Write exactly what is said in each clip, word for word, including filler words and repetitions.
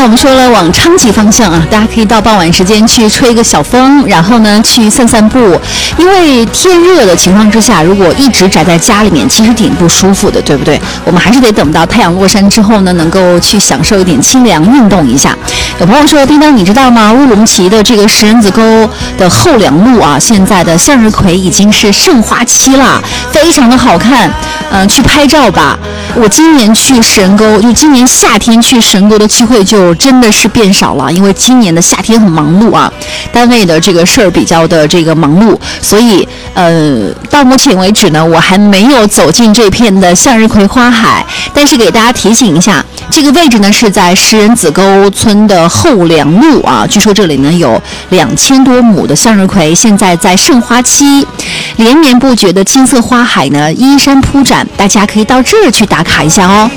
们说了往昌吉方向啊，大家可以到傍晚时间去吹个小风，然后呢去散散步。因为天热的情况之下，如果一直宅在家里面，其实挺不舒服的，对不对？我们还是得等到太阳落山之后呢，能够去享受一点清凉，运动一下。有朋友说，叮当你知道吗？乌鲁木齐的这个石人子沟的后梁路啊，现在的向日葵已经是盛花期了，非常的好看。嗯、呃，去拍照吧。我今年去石人沟，就今年夏天去石人沟的机会就真的是变少了，因为今年的夏天很忙碌啊，单位的这个事儿比较的这个忙碌，所以呃，到目前为止呢，我还没有走进这片的向日葵花海。但是给大家提醒一下，这个位置呢是在石人子沟村的后梁路啊，据说这里呢有两千多亩的向日葵，现在在盛花期，连绵不绝的金色花海呢依山铺展，大家可以到这儿去打卡一下哦。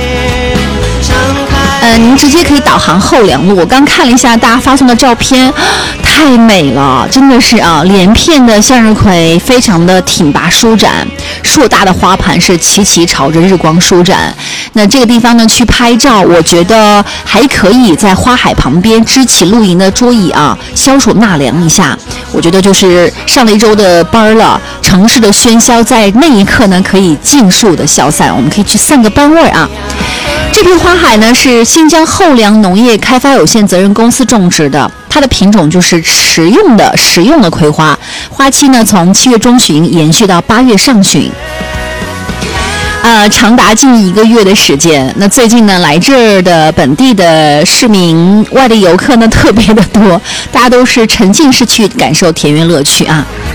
呃，您直接可以导航后梁路，我刚看了一下大家发送的照片，太美了，真的是啊，连片的向日葵非常的挺拔舒展，硕大的花盘是齐齐朝着日光舒展。那这个地方呢去拍照，我觉得还可以在花海旁边支起露营的桌椅啊，消暑纳凉一下。我觉得就是上了一周的班了，城市的喧嚣在那一刻呢可以尽数的消散，我们可以去散个班味啊。这片花海呢是新疆后梁农业开发有限责任公司种植的，它的品种就是食用的食用的葵花，花期呢从七月中旬延续到八月上旬。呃，长达近一个月的时间。那最近呢，来这儿的本地的市民、外地游客呢特别的多，大家都是沉浸式去感受田园乐趣啊。